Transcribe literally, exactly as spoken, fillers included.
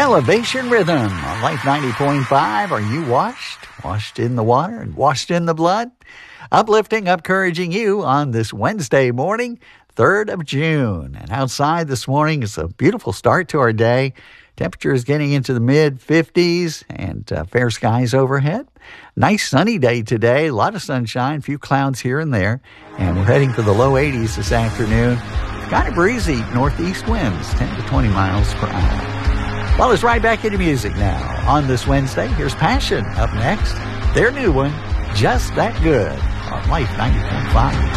Elevation Rhythm on Life ninety point five. Are you washed? Washed in the water and washed in the blood? Uplifting, encouraging you on this Wednesday morning, third of June. And outside this morning, it's a beautiful start to our day. Temperature is getting into the mid fifties and uh, fair skies overhead. Nice sunny day today. A lot of sunshine, a few clouds here and there. And we're heading for the low eighties this afternoon. Kind of breezy northeast winds, ten to twenty miles per hour. Well, let's right back into music now. On this Wednesday, here's Passion up next. Their new one, Just That Good, on Life ninety point five.